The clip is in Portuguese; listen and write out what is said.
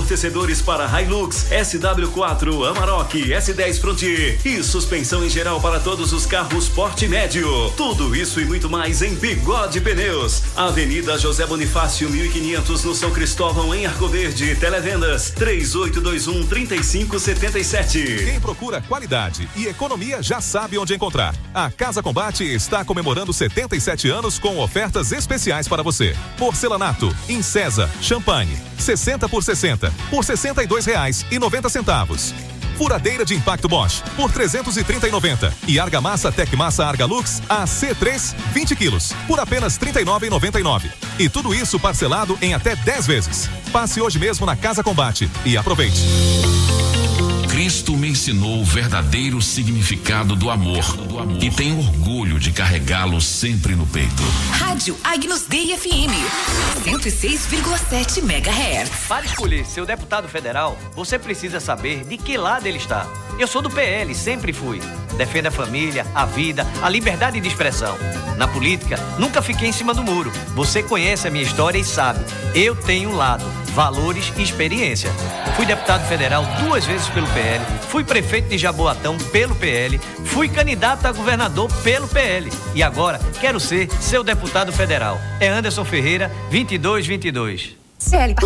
amortecedores para Hilux, SW4, Amarok, S10 Frontier e suspensão em geral para todos os carros porte médio. Tudo isso e muito mais em Bigode Pneus. Avenida José Bonifácio 1500 no São Cristóvão, em Arco Verde. Televendas 3821-3577. Quem procura qualidade e economia já sabe onde encontrar. A Casa Combate está comemorando 77 anos com ofertas especiais para você. Porcelanato, Incesa, champanhe, 60 por 60, por R$ 62,90. Furadeira de impacto Bosch, por R$ 330,90. E argamassa Tecmassa Argalux AC3, 20 quilos, por apenas R$ 39,99. E tudo isso parcelado em até 10 vezes. Passe hoje mesmo na Casa Combate e aproveite. Cristo me ensinou o verdadeiro significado do amor e tenho orgulho de carregá-lo sempre no peito. Rádio Agnus Dei FM 106,7 MHz. Para escolher seu deputado federal, você precisa saber de que lado ele está. Eu sou do PL, sempre fui. Defendo a família, a vida, a liberdade de expressão. Na política, nunca fiquei em cima do muro. Você conhece a minha história e sabe. Eu tenho um lado, valores e experiência. Fui deputado federal 2 vezes pelo PL, fui prefeito de Jaboatão pelo PL, fui candidato a governador pelo PL e agora quero ser seu deputado federal. É Anderson Ferreira, 2222. CL